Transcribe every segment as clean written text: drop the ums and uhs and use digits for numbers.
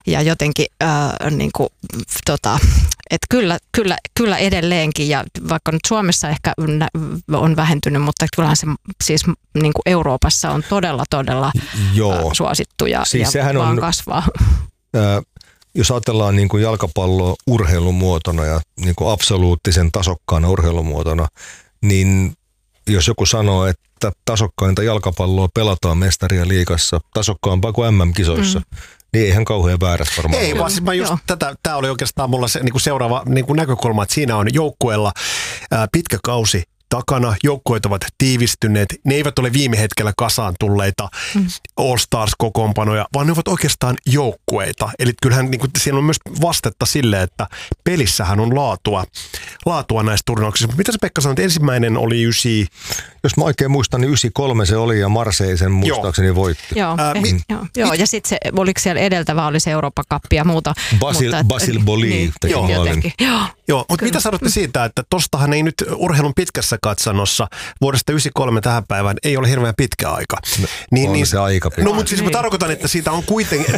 Ja jotenkin niin kuin, että kyllä edelleenkin, ja vaikka nyt Suomessa ehkä on vähentynyt, mutta kyllähän se siis niin kuin Euroopassa on todella suosittu ja, siis ja vaan kasvaa. Jos ajatellaan niin kuin jalkapalloa urheilumuotona ja niin kuin absoluuttisen tasokkaana urheilumuotona, niin jos joku sanoo, että tasokkainta jalkapalloa pelataan Mestarien liigassa, tasokkaampaa kuin MM-kisoissa, niin eihän kauhean väärässä varmaan. Ei, vaan siis mä just tämä oli oikeastaan mulla se niin kuin seuraava niin kuin näkökulma, että siinä on joukkueella pitkä kausi takana, joukkueet ovat tiivistyneet, ne eivät ole viime hetkellä kasaan tulleita All-Stars-kokoonpanoja, vaan ne ovat oikeastaan joukkueita. Eli kyllähän niin kuin, siellä on myös vastetta sille, että pelissähän on laatua näissä turnauksissa. Mutta mitä sä Pekka sanoit, ensimmäinen oli 9... Jos mä oikein muistan, niin 93 se oli ja Marseille sen muistaakseni voitti. Joo, ja sitten oliko siellä edeltävä, oli se Eurooppa-kappi ja muuta. Basil Boli teki maalin. Joo, mutta mitä sanotte siitä, että tostahan ei nyt urheilun pitkässä katsannossa vuodesta 93 tähän päivään ei ole hirveän pitkä aika. On se aika pitkä. No, mutta siis mä tarkoitan, että siitä on kuitenkin...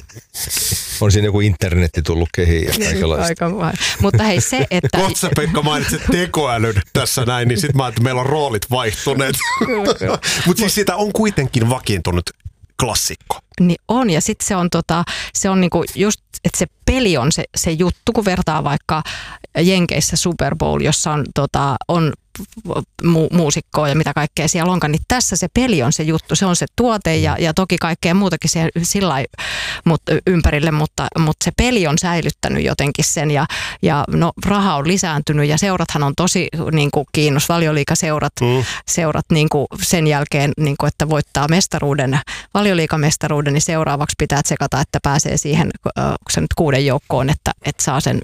On siinä joku internetti tullut kehiin ja kaikenlaista. Mutta hei se, että... Kohta sä Pekka mainitsit tekoälyn tässä näin, niin sit mä ajattelin, että meillä on roolit vaihtuneet. Mutta siis siitä on kuitenkin vakiintunut klassikko. Niin on, ja sitten se on niinku just, että se peli on se juttu, kun vertaa vaikka Jenkeissä Super Bowl, jossa on muusikkoa ja mitä kaikkea siellä onkaan, niin tässä se peli on se juttu, se on se tuote ja toki kaikkea muutakin sillä ympärille, mutta se peli on säilyttänyt jotenkin sen ja no, raha on lisääntynyt ja seurathan on tosi niin kuin Valioliigaseurat niin kuin sen jälkeen, niin kuin, että voittaa Valioliigamestaruuden, niin seuraavaksi pitää tsekata, että pääsee siihen se nyt 6 joukkoon, että saa sen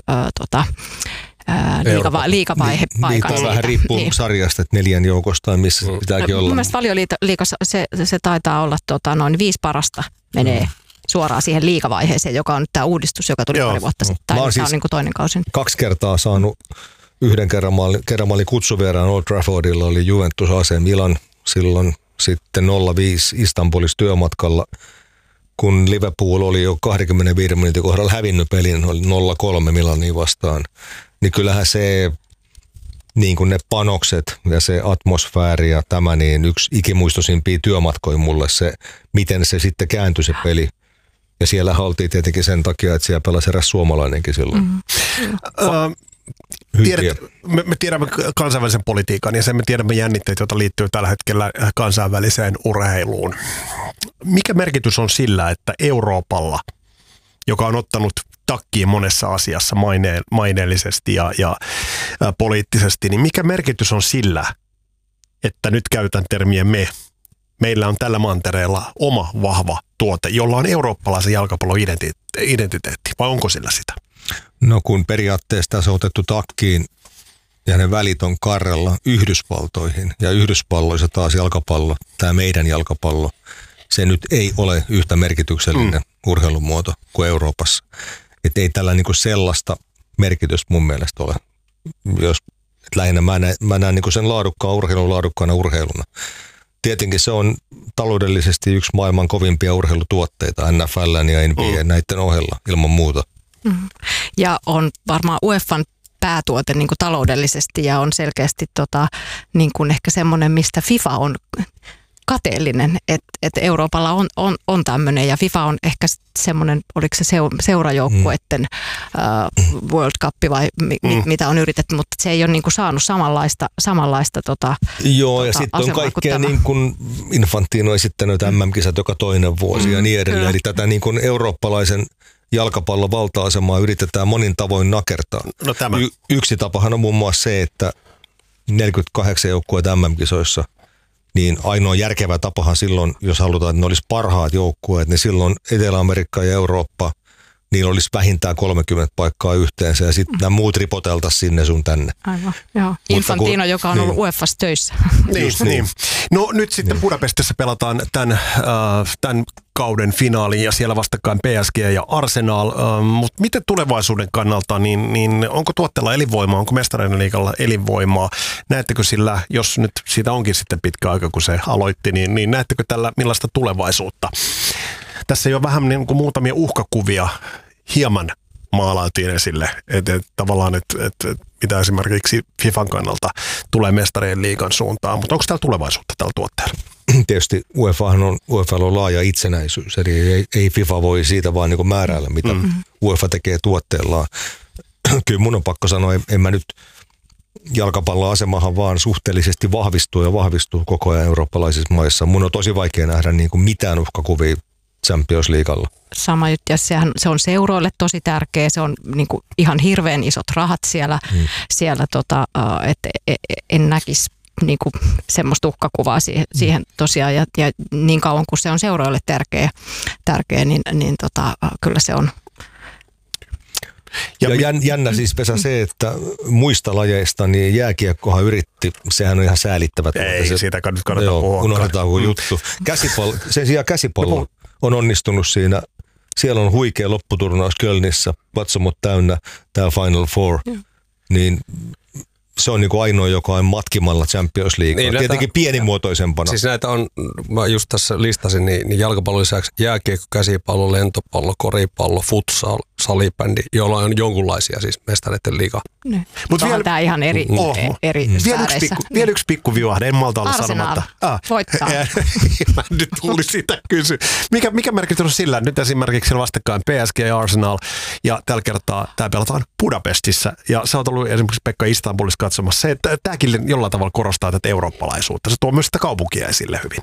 liigapaikan. Niin, vähän riippuu sarjasta, että 4 joukosta, missä pitääkin olla. Mielestäni Valioliigassa se taitaa olla noin 5 parasta menee suoraan siihen liigavaiheeseen, joka on nyt tämä uudistus, joka tuli pari vuotta sitten. Tämä on niin kuin toinen kausi. 2 kertaa saanut, yhden kerran mä olin kutsuvieraan Old Traffordilla, oli Juventus AC Milan silloin, sitten 0-5 Istanbulissa työmatkalla, kun Liverpool oli jo 25 minuutin kohdalla hävinnyt pelin, oli 0-3 Milania vastaan, niin kyllähän se, niin kuin ne panokset ja se atmosfääri ja tämä, niin yksi ikimuistoisimpia työmatkoja mulle se, miten se sitten kääntyi se peli. Ja siellä oltiin tietenkin sen takia, että siellä pelasi eräs suomalainenkin silloin. Me tiedämme kansainvälisen politiikan ja sen me tiedämme jännitteet, joita liittyy tällä hetkellä kansainväliseen urheiluun. Mikä merkitys on sillä, että Euroopalla, joka on ottanut takkiin monessa asiassa maineellisesti ja poliittisesti, niin mikä merkitys on sillä, että nyt käytän termiä meillä on tällä mantereella oma vahva tuote, jolla on eurooppalaisen jalkapallon identiteetti, vai onko sillä sitä? No kun periaatteessa se on otettu takkiin ja ne välit on karrella Yhdysvaltoihin ja Yhdysvalloissa taas jalkapallo, tämä meidän jalkapallo, se nyt ei ole yhtä merkityksellinen urheilumuoto kuin Euroopassa. Että ei tällä niinku sellaista merkitystä mun mielestä ole. Lähinnä mä näen niinku sen laadukkaana urheiluna. Tietenkin se on taloudellisesti yksi maailman kovimpia urheilutuotteita, NFL ja NBA näiden ohella ilman muuta. Ja on varmaan UEFan päätuote niin kuin taloudellisesti ja on selkeästi niin kuin ehkä semmoinen, mistä FIFA on kateellinen, että Euroopalla on tämmöinen ja FIFA on ehkä semmoinen, oliko se seurajoukkueiden World Cup vai mitä on yritetty, mutta se ei ole niin kuin saanut samanlaista Joo, ja sitten on kaikkea niin kuin Infantino esittänyt MM-kisat joka toinen vuosi ja niin edelleen. Eli tätä niin kuin eurooppalaisen jalkapallon valta-asemaa yritetään monin tavoin nakertaa. No tämä. Yksi tapahan on muun muassa se, että 48 joukkueet MM-kisoissa, niin ainoa järkevä tapahan silloin, jos halutaan, että ne olisi parhaat joukkueet, niin silloin Etelä-Amerikka ja Eurooppa, niillä olisi vähintään 30 paikkaa yhteensä ja sitten nämä muut ripoteltaisiin sinne sun tänne. Aivan, joo. Infantino, joka on ollut UEFassa töissä. Niin. No nyt sitten Budapestissa pelataan tämän kauden finaali ja siellä vastakkain PSG ja Arsenal, mutta miten tulevaisuuden kannalta, niin onko tuotteella elinvoimaa, onko Mestareiden liigalla elinvoimaa? Näettekö sillä, jos nyt siitä onkin sitten pitkä aika, kun se aloitti, niin näettekö tällä millaista tulevaisuutta tässä jo vähän niin kuin muutamia uhkakuvia hieman maalailtiin esille, että tavallaan, että mitä esimerkiksi FIFAn kannalta tulee mestarien liigan suuntaan, mutta onko täällä tulevaisuutta tällä tuotteella? Tietysti UEFAlla on laaja itsenäisyys, eli ei FIFA voi siitä vaan niin kuin määräillä, mitä UEFA tekee tuotteellaan. Kyllä mun on pakko sanoa, en mä nyt jalkapallon asemahan vaan suhteellisesti vahvistuu koko ajan eurooppalaisissa maissa. Mun on tosi vaikea nähdä niin kuin mitään uhkakuvia Champions Leaguella. Sama juttu, ja se on seuroille tosi tärkeä, se on niin kuin ihan hirveän isot rahat siellä että en näkisi niin kuin semmoista uhkakuvaa siihen tosiaan, ja niin kauan kuin se on seuroille tärkeä niin kyllä se on. Ja jännä siis Vesa se, että muista lajeista niin jääkiekkohan yritti, sehän on ihan säälittävä. Ei, siitä nyt kannata puhua. Unohdetaan kuin juttu. Sen sijaan käsipallo on onnistunut siinä. Siellä on huikea lopputurnaus Kölnissä, katsomot täynnä, tämä Final Four. Niin se on niinku ainoa, joka on matkimalla Champions League. Niin, tietenkin pienimuotoisempana. Siis näitä on, mä just tässä listasin, niin jalkapallon lisäksi jääkiekko, käsipallo, lentopallo, koripallo, futsal, salibändi, joilla on jonkunlaisia siis mestareiden liiga. Mutta vielä tämä ihan eri sääreissä. Vielä yksi pikku viuahde, en malta olla Arsenal sanomatta. voittaa. Mä nyt tuli sitä kysyä. Mikä merkitys on sillä? Nyt esimerkiksi vastakkain PSG ja Arsenal, ja tällä kertaa tämä pelataan Budapestissa, ja sä oot ollut esimerkiksi Pekka Istanbulissa katsomassa. Se, että tämäkin jollain tavalla korostaa tätä eurooppalaisuutta. Se tuo myös sitä kaupunkia esille hyvin.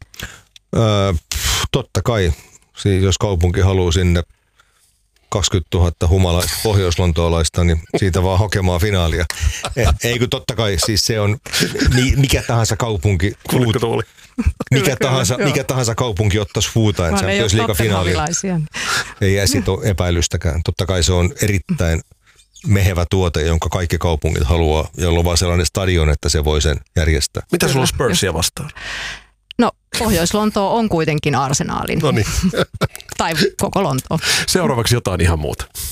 Totta kai, siis jos kaupunki haluaa sinne 20 000 humalaista pohjoislontolaista, niin siitä vaan hakemaan finaalia. Eikö totta kai, siis se on mikä tahansa kaupunki. Mikä tahansa kaupunki ottaisi fuutain Champions League finaalia. Ei siitä ole epäilystäkään. Totta kai se on erittäin mehevä tuote, jonka kaikki kaupungit haluaa, jolla on vaan sellainen stadion, että se voi sen järjestää. Mitä sulla on Spursia vastaan? No, Pohjois-Lontoo on kuitenkin Arsenalin. No niin. Tai koko Lontoo. Seuraavaksi jotain ihan muuta.